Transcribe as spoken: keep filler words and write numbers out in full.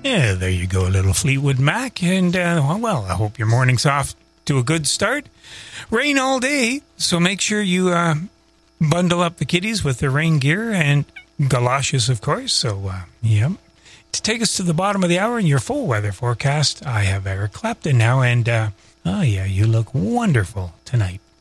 Yeah, there you go, a little Fleetwood Mac. And, uh, well, I hope your morning's off to a good start. Rain all day, so make sure you uh, bundle up the kiddies with their rain gear and galoshes, of course. So, uh, yeah. To take us to the bottom of the hour in your full weather forecast, I have Eric Clapton now. And, uh, oh, yeah, you look wonderful tonight.